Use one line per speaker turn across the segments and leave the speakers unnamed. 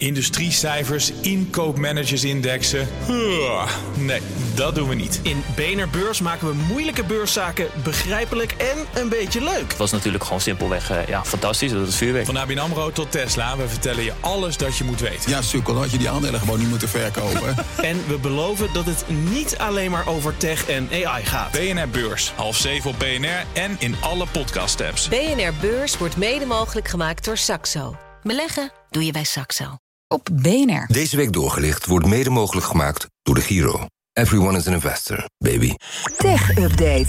Industriecijfers, inkoopmanagersindexen. Nee, dat doen we niet.
In BNR Beurs maken we moeilijke beurszaken begrijpelijk en een beetje leuk.
Het was natuurlijk gewoon simpelweg fantastisch, dat is vuurwerk.
Van ABN AMRO tot Tesla, we vertellen je alles dat je moet weten.
Ja, sukkel, had je die aandelen gewoon niet moeten verkopen.
En we beloven dat het niet alleen maar over tech en AI gaat.
BNR Beurs, 6:30 op BNR en in alle podcast-apps.
BNR Beurs wordt mede mogelijk gemaakt door Saxo. Beleggen doe je bij Saxo. Op BNR.
Deze week doorgelicht wordt mede mogelijk gemaakt door de Giro. Everyone is an investor, baby.
Tech Update.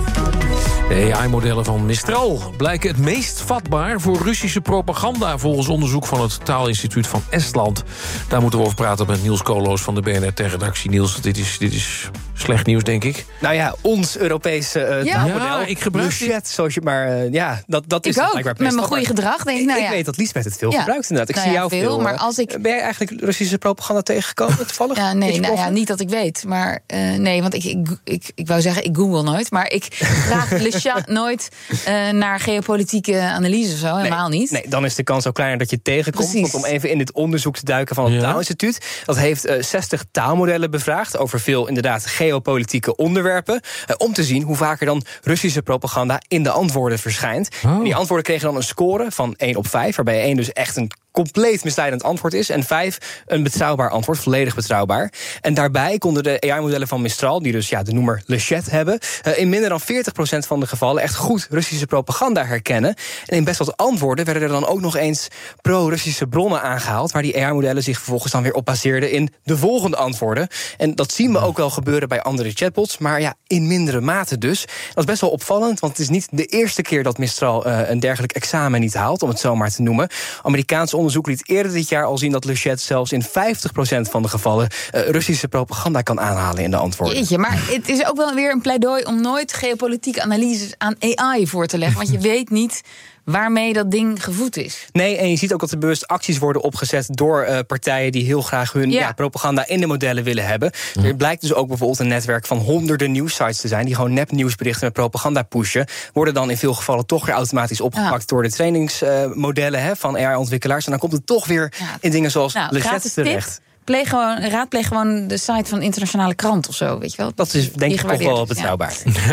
De AI-modellen van Mistral blijken het meest vatbaar voor Russische propaganda, volgens onderzoek van het Taalinstituut van Estland. Daar moeten we over praten met Niels Koolhoos van de BNR Tech-redactie. Niels, dit is slecht nieuws, denk ik.
Nou ja, ons Europese taalmodel.
Ja, ik gebruik
Luchet, zoals je maar... dat is
Ik ook,
blijkbaar
met mijn goede gedrag denk ik. Nou ja.
Ik weet dat Liesbeth het veel gebruikt inderdaad. Ik zie jou veel.
Maar als ik...
Ben jij eigenlijk Russische propaganda tegengekomen toevallig?
Ja, nee, niet dat ik weet. Maar nee, want ik wou zeggen, ik google nooit. Maar ik vraag Le Chat nooit naar geopolitieke analyse of zo. Helemaal niet.
Nee, dan is de kans ook kleiner dat je tegenkomt.
Precies.
Want om even in dit onderzoek te duiken van het Taalinstituut. Dat heeft 60 taalmodellen bevraagd over veel inderdaad geopolitieke onderwerpen. Om te zien hoe vaker dan Russische propaganda in de antwoorden verschijnt. En die antwoorden kregen dan een score van 1 op 5. Waarbij 1 dus echt een compleet misleidend antwoord is. En 5 een betrouwbaar antwoord, volledig betrouwbaar. En daarbij konden de AI-modellen van Mistral, die dus de noemer Le Chat hebben, in minder dan 40% van de gevallen echt goed Russische propaganda herkennen. En in best wat antwoorden werden er dan ook nog eens pro-Russische bronnen aangehaald, waar die AI-modellen zich vervolgens dan weer op baseerden in de volgende antwoorden. En dat zien we ook wel gebeuren bij andere chatbots, maar in mindere mate dus. Dat is best wel opvallend, want het is niet de eerste keer dat Mistral een dergelijk examen niet haalt, om het zo maar te noemen. Amerikaans onderzoek liet eerder dit jaar al zien dat Le Chat zelfs in 50% van de gevallen Russische propaganda kan aanhalen in de antwoorden.
Jeetje, maar het is ook wel weer een pleidooi om nooit geopolitieke analyses aan AI voor te leggen. Want je weet niet waarmee dat ding gevoed is. Nee,
en je ziet ook dat er bewust acties worden opgezet door partijen die heel graag hun propaganda in de modellen willen hebben. Er blijkt dus ook bijvoorbeeld een netwerk van honderden nieuwssites te zijn die gewoon nepnieuwsberichten met propaganda pushen. Worden dan in veel gevallen toch weer automatisch opgepakt door de trainingsmodellen van AI-ontwikkelaars. En dan komt het toch weer in dingen zoals Le Chat terecht.
Raadpleeg gewoon de site van internationale krant of zo, weet je wel.
Dat is denk ik toch wel betrouwbaar.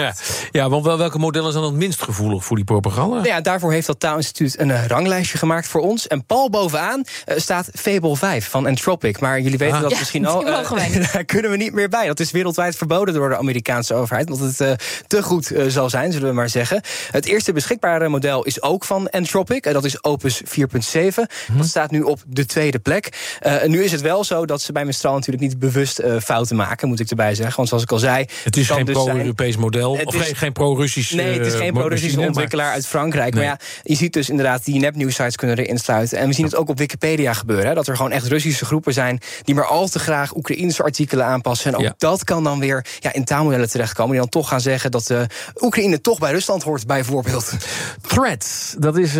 Ja, want welke modellen zijn dan het minst gevoelig voor die propaganda?
Ja, daarvoor heeft dat Taalinstituut een ranglijstje gemaakt voor ons. En pal bovenaan staat Fable 5 van Anthropic. Maar jullie weten dat misschien al. Daar kunnen we niet meer bij. Dat is wereldwijd verboden door de Amerikaanse overheid, omdat het te goed zal zijn, zullen we maar zeggen. Het eerste beschikbare model is ook van Anthropic. Dat is Opus 4.7. Dat staat nu op de tweede plek. Nu is het wel zo dat ze bij Mistral natuurlijk niet bewust fouten maken, moet ik erbij zeggen. Want zoals ik al zei,
het is geen pro-Europees model, of geen pro-Russisch.
Nee, het is geen pro-Russisch ontwikkelaar uit Frankrijk. Nee. Maar je ziet dus inderdaad die nepnieuwsites kunnen erin sluiten. En we zien het ook op Wikipedia gebeuren. Hè, dat er gewoon echt Russische groepen zijn die maar al te graag Oekraïense artikelen aanpassen. En ook dat kan dan weer in taalmodellen terechtkomen. Die dan toch gaan zeggen dat Oekraïne toch bij Rusland hoort, bijvoorbeeld.
Threads,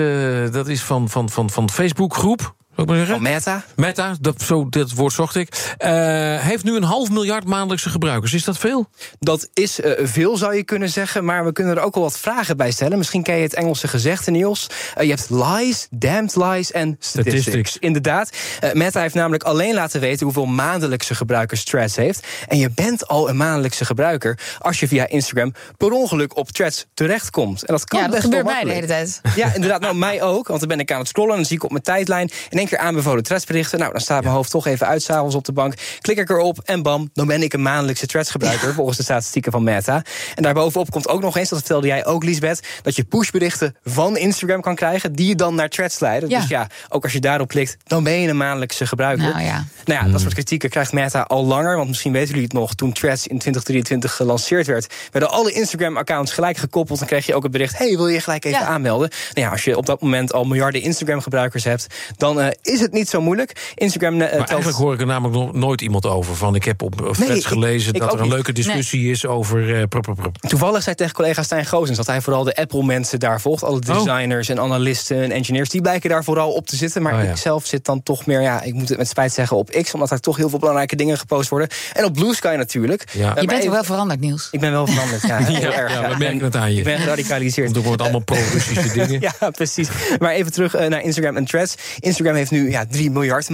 dat is van Facebook groep.
Van Meta.
Meta, dat woord zocht ik. Heeft nu 500.000 maandelijkse gebruikers. Is dat veel?
Dat is veel, zou je kunnen zeggen. Maar we kunnen er ook wel wat vragen bij stellen. Misschien ken je het Engelse gezegde, Niels. Je hebt lies, damned lies en statistics. Inderdaad. Meta heeft namelijk alleen laten weten hoeveel maandelijkse gebruikers Threads heeft. En je bent al een maandelijkse gebruiker als je via Instagram per ongeluk op Threads terechtkomt. En dat kan best wel makkelijk.
Mij de hele tijd.
Ja, inderdaad. Nou, mij ook. Want dan ben ik aan het scrollen en dan zie ik op mijn tijdlijn in één keer aanbevolen Threads-berichten. Nou, dan staat mijn hoofd toch even uit 's avonds op de bank. Klik ik erop en bam, dan ben ik een maandelijkse Threads-gebruiker, volgens de statistieken van Meta. En daarbovenop komt ook nog eens, dat vertelde jij ook, Liesbeth, dat je pushberichten van Instagram kan krijgen, die je dan naar Threads leiden. Dus ook als je daarop klikt, dan ben je een maandelijkse gebruiker. Nou ja, dat soort kritieken krijgt Meta al langer, want misschien weten jullie het nog, toen Threads in 2023 gelanceerd werd, werden alle Instagram-accounts gelijk gekoppeld en kreeg je ook het bericht, hey, wil je gelijk even aanmelden? Nou ja, als je op dat moment al miljarden Instagram-gebruikers hebt, dan is het niet zo moeilijk. Instagram
maar eigenlijk hoor ik er namelijk nog nooit iemand over. Van ik heb op Threads gelezen dat er een leuke discussie is over...
Toevallig zei tegen collega Stijn Goosens dat hij vooral de Apple-mensen daar volgt. Alle designers en analisten en engineers, die blijken daar vooral op te zitten. Maar ik zelf zit dan toch meer, ik moet het met spijt zeggen, op X, omdat daar toch heel veel belangrijke dingen gepost worden. En op Blue Sky natuurlijk.
Ja. Je bent toch wel veranderd, Niels?
Ik ben wel veranderd, heel erg.
We merken het aan je.
Ik ben geradicaliseerd.
Want er wordt allemaal pro-Russische dingen.
Ja, precies. Maar even terug naar Instagram en Threads. Instagram heeft nu 3 miljard